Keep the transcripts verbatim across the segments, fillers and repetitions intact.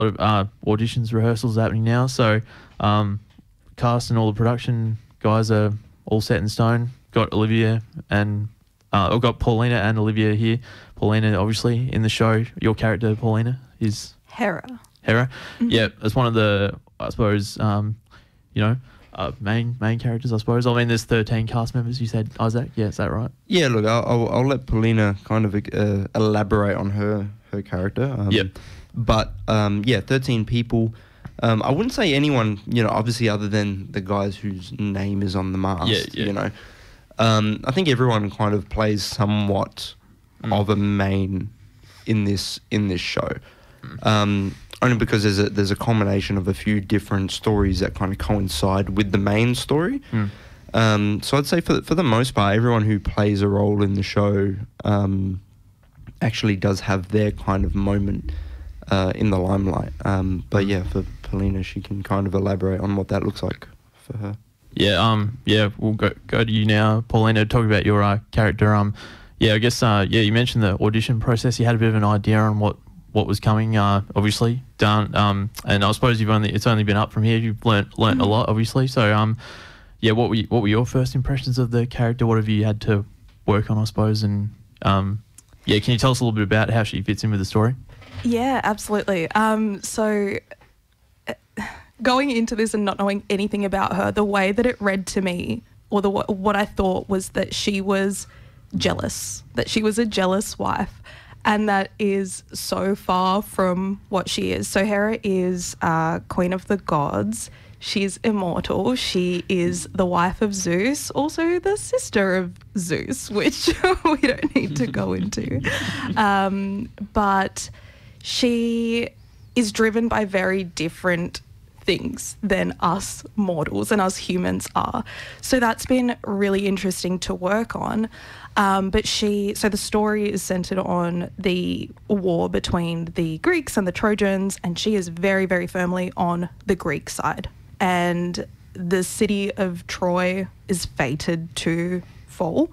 lot of uh, auditions, rehearsals happening now. So um, cast and all the production guys are all set in stone. Got Olivia and uh, I've got Paulina and Olivia here. Paulina, obviously, in the show. Your character, Paulina, is Hera. Hera. Mm-hmm. Yeah, it's one of the, I suppose, um, you know, uh, main main characters, I suppose. I mean, there's thirteen cast members, you said, Isaac. Yeah, is that right? Yeah, look, I'll, I'll, I'll let Paulina kind of uh, elaborate on her, her character. Um, Yep. But, um, yeah, thirteen people. Um, I wouldn't say anyone, you know, obviously other than the guys whose name is on the mast, Yeah, yeah. you know. Um, I think everyone kind of plays somewhat Mm. of a main in this in this show. Mm. Um, only because there's a there's a combination of a few different stories that kind of coincide with the main story. Mm. Um, so I'd say for for the most part, everyone who plays a role in the show um, actually does have their kind of moment uh, in the limelight. Um, but yeah, for Paulina, she can kind of elaborate on what that looks like for her. Yeah, um, yeah, we'll go go to you now, Paulina. Talk about your uh, character. Um, yeah, I guess. Uh, yeah, you mentioned the audition process. You had a bit of an idea on what, what was coming. Uh, obviously done. Um, and I suppose you've only it's only been up from here. You've learnt learnt Mm-hmm. a lot, obviously. So, um, yeah, what were you, what were your first impressions of the character? What have you had to work on, I suppose? And um, yeah, can you tell us a little bit about how she fits in with the story? Yeah, absolutely. Um, so uh, going into this and not knowing anything about her, the way that it read to me, or the what I thought was that she was jealous, that she was a jealous wife, and that is so far from what she is. So Hera is uh, Queen of the Gods. She's immortal. She is the wife of Zeus, also the sister of Zeus, which we don't need to go into. Um, but she is driven by very different things than us mortals and us humans are. So that's been really interesting to work on. Um, but she, so the story is centered on the war between the Greeks and the Trojans, and she is very, very firmly on the Greek side. And the city of Troy is fated to fall.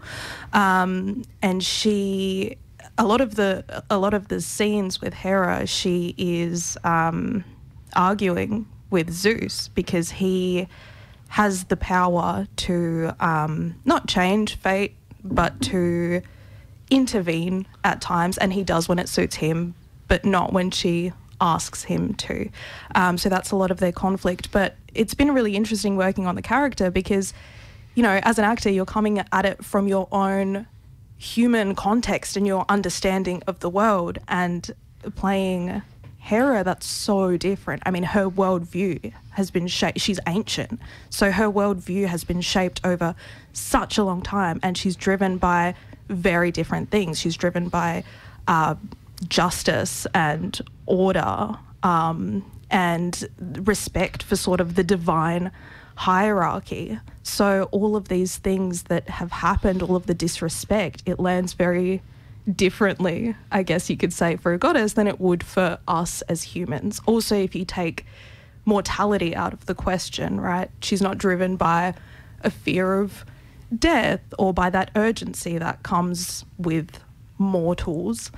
Um, and she, a lot of the, a lot of the scenes with Hera, she is um, arguing with Zeus because he has the power to um, not change fate, but to intervene at times, and he does when it suits him, but not when she asks him to. Um, so that's a lot of their conflict. But it's been really interesting working on the character because, you know, as an actor, you're coming at it from your own human context and your understanding of the world, and playing Hera, that's so different. I mean, her worldview has been shaped. She's ancient, so her worldview has been shaped over such a long time, and she's driven by very different things. She's driven by uh, justice and order um, and respect for sort of the divine hierarchy. So all of these things that have happened, all of the disrespect, it lands very differently, I guess you could say, for a goddess than it would for us as humans. Also, if you take mortality out of the question, right? She's not driven by a fear of death or by that urgency that comes with mortals.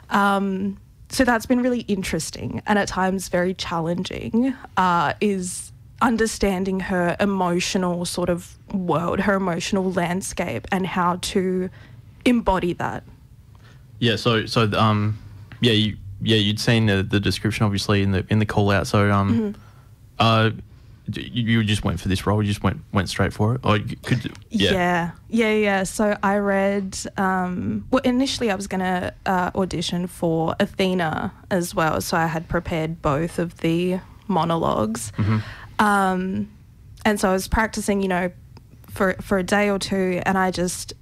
Um, so that's been really interesting and at times very challenging, uh, is understanding her emotional sort of world, her emotional landscape, and how to embody that. Yeah, so so um, yeah, you yeah you'd seen the, the description obviously in the in the call out. So um, Mm-hmm. uh, you, you just went for this role. You just went went straight for it. Or you could yeah. yeah, yeah, yeah. So I read. Um, well, initially I was going to uh, audition for Athena as well. So I had prepared both of the monologues, Mm-hmm. um, and so I was practicing, you know, for for a day or two, and I just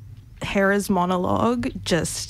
Hera's monologue just.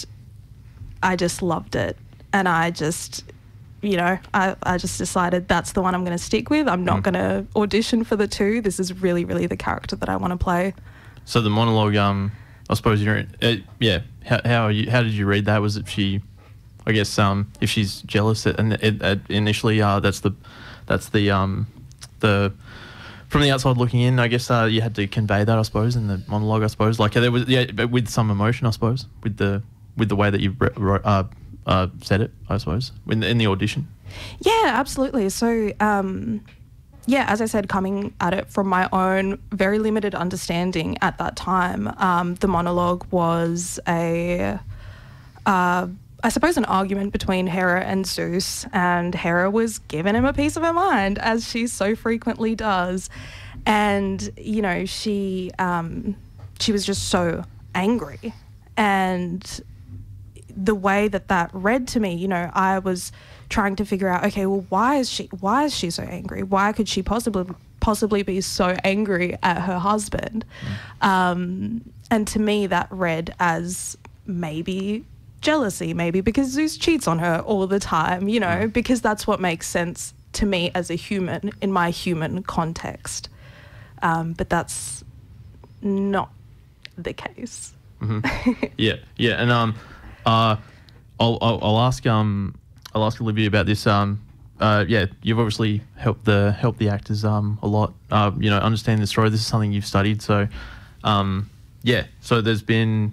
I just loved it, and I just, you know, I, I just decided that's the one I'm going to stick with. I'm not Mm. going to audition for the two. This is really, really the character that I want to play. So the monologue, um, I suppose you're, in, uh, yeah. How how are you, how did you read that? Was it she? I guess um, if she's jealous, and it, it, initially, uh, that's the, that's the um, the. From the outside looking in, I guess uh, you had to convey that, I suppose, in the monologue. I suppose, like there was, yeah, but with some emotion, I suppose, with the with the way that you re- uh, uh, said it, I suppose, in the, in the audition. Yeah, absolutely. So, um, yeah, as I said, coming at it from my own very limited understanding at that time, um, the monologue was a, uh, I suppose, an argument between Hera and Zeus, and Hera was giving him a piece of her mind, as she so frequently does. And, you know, she, um, she was just so angry. And the way that that read to me, you know, I was trying to figure out, okay, well, why is she why is she so angry? Why could she possibly possibly be so angry at her husband? Mm. Um, and to me, that read as maybe jealousy, maybe because Zeus cheats on her all the time, you know, mm. because that's what makes sense to me as a human in my human context. Um, but that's not the case. Mm-hmm. yeah, yeah, and um, uh, I'll, I'll I'll ask um. I'll ask Olivia about this. Um, uh, yeah, you've obviously helped the helped the actors um a lot. Uh, you know, understanding the story. This is something you've studied. So, um, yeah. So there's been,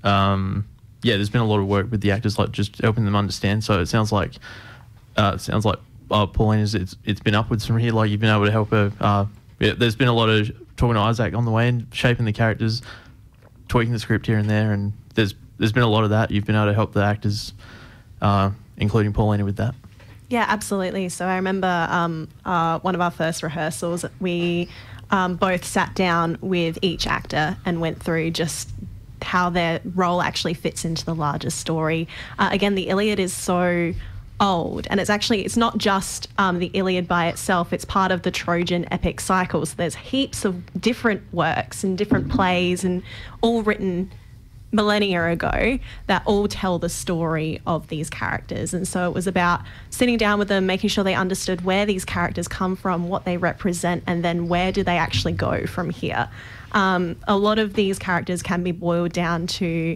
um, yeah, there's been a lot of work with the actors, like just helping them understand. So it sounds like, uh, it sounds like uh, Pauline is it's it's been upwards from here. Like you've been able to help her. Uh, yeah, there's been a lot of talking to Isaac on the way and shaping the characters, tweaking the script here and there, and there's there's been a lot of that. You've been able to help the actors. Uh, including Paulina with that. Yeah, absolutely. So I remember um, uh, one of our first rehearsals, we um, both sat down with each actor and went through just how their role actually fits into the larger story. Uh, again, the Iliad is so old, and it's actually, it's not just um, the Iliad by itself, it's part of the Trojan epic cycle. So there's heaps of different works and different plays and all written millennia ago that all tell the story of these characters. And so it was about sitting down with them, making sure they understood where these characters come from, what they represent, and then where do they actually go from here. Um, a lot of these characters can be boiled down to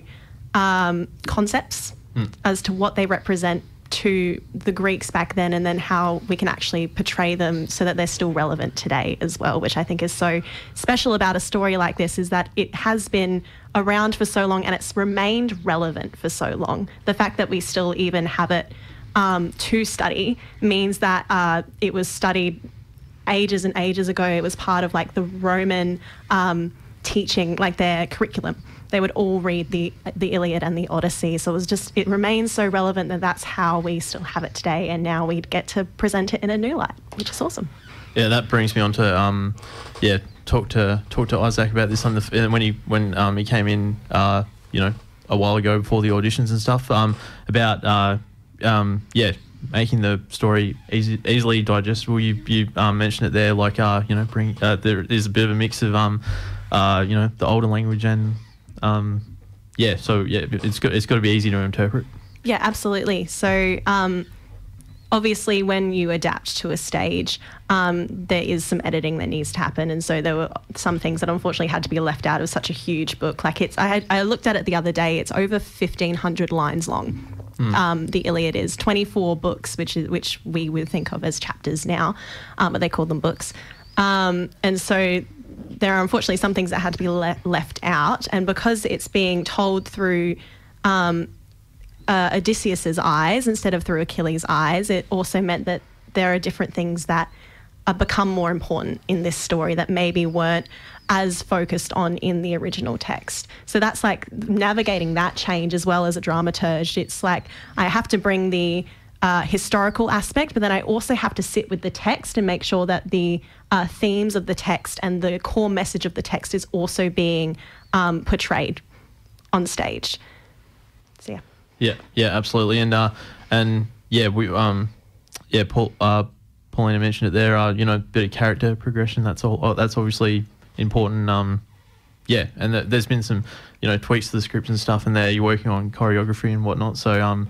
um, concepts mm. as to what they represent to the Greeks back then, and then how we can actually portray them so that they're still relevant today as well, which I think is so special about a story like this, is that it has been around for so long and it's remained relevant for so long. The fact that we still even have it um, to study means that uh, it was studied ages and ages ago. It was part of like the Roman um, teaching, like their curriculum. They would all read the the Iliad and the Odyssey. So it was just, it remains so relevant that that's how we still have it today. And now we get to present it in a new light, which is awesome. Yeah, that brings me on to, um, yeah, talk to talk to Isaac about this on the, when he when um, he came in, uh, you know, a while ago before the auditions and stuff, um, about, uh, um, yeah, making the story easy, easily digestible. You you um, mentioned it there, like, uh, you know, bring uh, there is a bit of a mix of, um, uh, you know, the older language and, um, yeah, so yeah, it's got it's got to be easy to interpret. Yeah, absolutely. So um, obviously, when you adapt to a stage, um, there is some editing that needs to happen, and so there were some things that unfortunately had to be left out of such a huge book. Like it's, I had, I looked at it the other day. It's over fifteen hundred lines long. Mm. Um, the Iliad is twenty-four books, which is which we would think of as chapters now, um, but they call them books. Um, and so there are unfortunately some things that had to be le- left out, and because it's being told through um, uh, Odysseus's eyes instead of through Achilles' eyes, it also meant that there are different things that uh, become more important in this story that maybe weren't as focused on in the original text. So that's like navigating that change as well as a dramaturge. It's like I have to bring the uh, historical aspect, but then I also have to sit with the text and make sure that the uh, themes of the text and the core message of the text is also being um, portrayed on stage. So yeah. Yeah, yeah, absolutely, and uh, and yeah, we um, yeah, Paul, uh, Paulina mentioned it there. Uh, you know, bit of character progression. That's all. Oh, that's obviously important. Um, yeah, and th- there's been some, you know, tweaks to the script and stuff, and there you're working on choreography and whatnot. So um,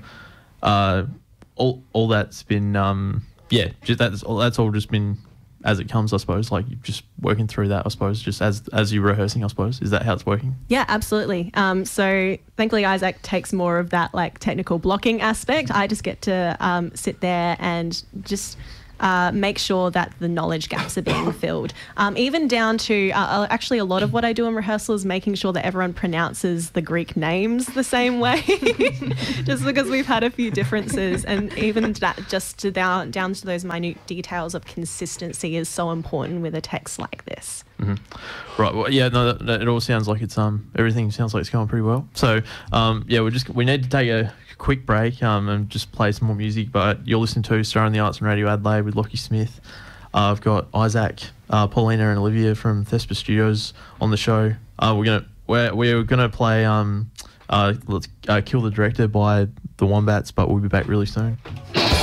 uh, all all that's been um, yeah, just that's all that's all just been as it comes, I suppose. Like you're just working through that, I suppose, just as as you're rehearsing, I suppose. Is that how it's working? Yeah, absolutely. Um, so thankfully, Isaac takes more of that like technical blocking aspect. I just get to um, sit there and just uh, make sure that the knowledge gaps are being filled. Um, even down to, uh, actually a lot of what I do in rehearsal is making sure that everyone pronounces the Greek names the same way, just because we've had a few differences, and even that just to down, down to those minute details of consistency is so important with a text like this. Mm-hmm. Right. Well, yeah. No, that, that, it all sounds like it's um everything sounds like it's going pretty well. So um yeah, we just we need to take a quick break um and just play some more music. But you're listening to Star in the Arts and Radio Adelaide with Lockie Smith. Uh, I've got Isaac, uh, Paulina, and Olivia from Thespa Studios on the show. Uh, we're gonna we're we're gonna play um uh let's uh, Kill the Director by the Wombats, but we'll be back really soon.